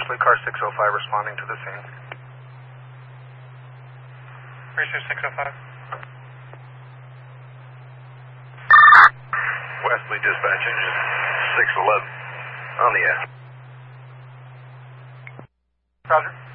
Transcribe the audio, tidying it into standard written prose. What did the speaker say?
Wesley, car 605 responding to the scene. Research 605. Wesley dispatch engine 611 on the air. Roger.